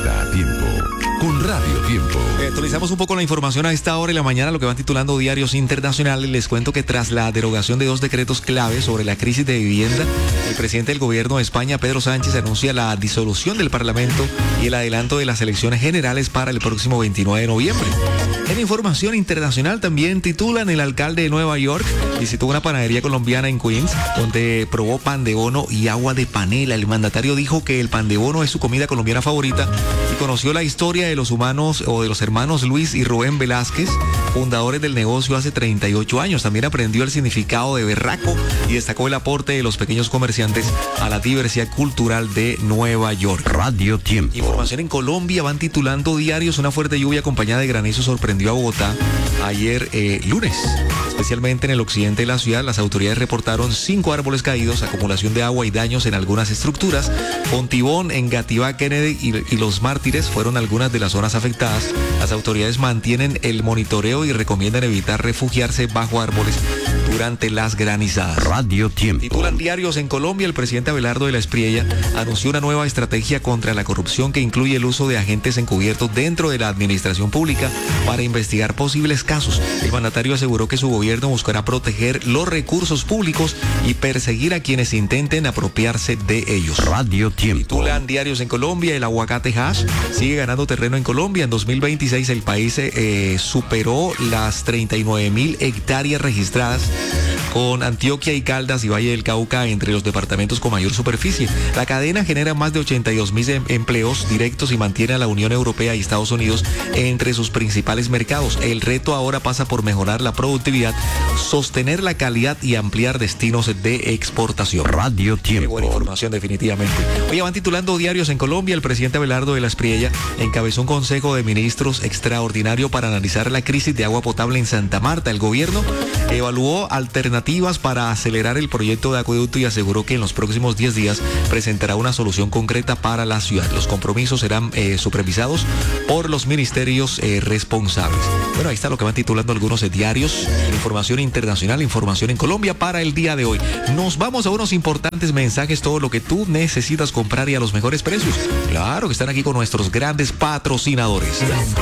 Da tiempo. Con Radio Tiempo. Actualizamos un poco la información a esta hora y la mañana, lo que van titulando diarios internacionales. Les cuento que tras la derogación de 2 decretos clave sobre la crisis de vivienda, el presidente del gobierno de España, Pedro Sánchez, anuncia la disolución del Parlamento y el adelanto de las elecciones generales para el próximo 29 de noviembre. En información internacional también titulan: el alcalde de Nueva York visitó una panadería colombiana en Queens, donde probó pan de bono y agua de panela. El mandatario dijo que el pan de bono es su comida colombiana favorita y conoció la historia de los humanos o de los hermanos Luis y Rubén Velázquez, fundadores del negocio hace 38 años. También aprendió el significado de berraco y destacó el aporte de los pequeños comerciantes a la diversidad cultural de Nueva York. Radio Tiempo. Información en Colombia, van titulando diarios: una fuerte lluvia acompañada de granizo sorprendió a Bogotá ayer lunes. Especialmente en el occidente de la ciudad, las autoridades reportaron 5 árboles caídos, acumulación de agua y daños en algunas estructuras. Fontibón, Engativá, Kennedy y Los Mártires fueron algunas de las zonas afectadas. Las autoridades mantienen el monitoreo y recomiendan evitar refugiarse bajo árboles durante las granizadas. Radio Tiempo. Titulan diarios en Colombia: el presidente Abelardo de la Espriella anunció una nueva estrategia contra la corrupción que incluye el uso de agentes encubiertos dentro de la administración pública para investigar posibles casos. El mandatario aseguró que su gobierno buscará proteger los recursos públicos y perseguir a quienes intenten apropiarse de ellos. Radio Tiempo. Titulan diarios en Colombia: el aguacate hash sigue ganando terreno en Colombia. En 2026 el país superó las 39.000 hectáreas registradas, con Antioquia y Caldas y Valle del Cauca entre los departamentos con mayor superficie. La cadena genera más de 82.000 empleos directos y mantiene a la Unión Europea y Estados Unidos entre sus principales mercados. El reto ahora pasa por mejorar la productividad, sostener la calidad y ampliar destinos de exportación. Radio Tiempo. Qué buena información, definitivamente. Oye, van titulando diarios en Colombia: el presidente Abelardo de la Espriella encabezó un consejo de ministros extraordinario para analizar la crisis de agua potable en Santa Marta. El gobierno evaluó alternativas para acelerar el proyecto de acueducto y aseguró que en los próximos 10 días presentará una solución concreta para la ciudad. Los compromisos serán supervisados por los ministerios responsables. Bueno, ahí está lo que van titulando algunos diarios. Información internacional, información en Colombia para el día de hoy. Nos vamos a unos importantes mensajes, todo lo que tú necesitas comprar y a los mejores precios. Claro que están aquí con nuestros grandes patrocinadores.